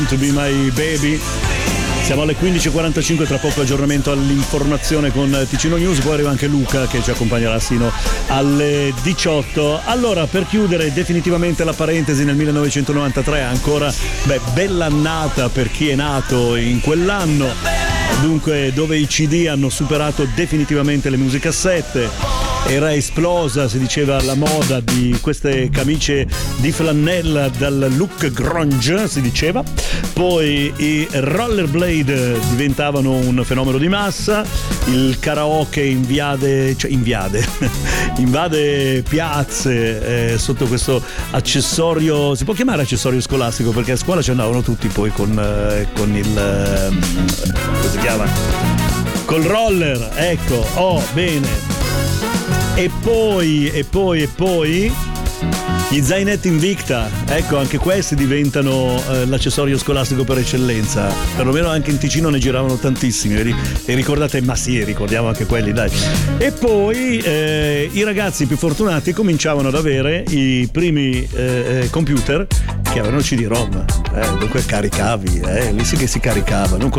To Be My Baby. Siamo alle 15.45, tra poco aggiornamento all'informazione con Ticino News, poi arriva anche Luca che ci accompagnerà sino alle 18. Allora, per chiudere definitivamente la parentesi, nel 1993 ancora, bella annata per chi è nato in quell'anno, dunque dove i CD hanno superato definitivamente le musicassette. Era esplosa, si diceva, la moda di queste camicie di flanella dal look grunge, si diceva. Poi i rollerblade diventavano un fenomeno di massa, il karaoke invade piazze sotto questo accessorio, si può chiamare accessorio scolastico, perché a scuola ci andavano tutti poi con il come si chiama? Col roller, ecco, bene. E poi gli zainetti Invicta, ecco, anche questi diventano l'accessorio scolastico per eccellenza, perlomeno anche in Ticino ne giravano tantissimi, e ricordate, ma sì, ricordiamo anche quelli, dai. E poi i ragazzi più fortunati cominciavano ad avere i primi computer che avevano CD-ROM, dunque caricavi, lì sì che si caricava, non